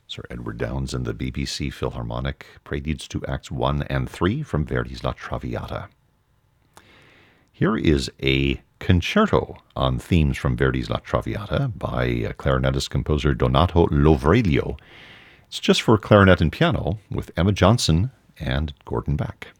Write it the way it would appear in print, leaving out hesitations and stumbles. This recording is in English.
Sir Edward Downes and the BBC Philharmonic, Preludes to Acts 1 and 3 from Verdi's La Traviata. Here is a concerto on themes from Verdi's La Traviata by clarinetist composer Donato Lovreglio. It's just for clarinet and piano with Emma Johnson and Gordon Beck.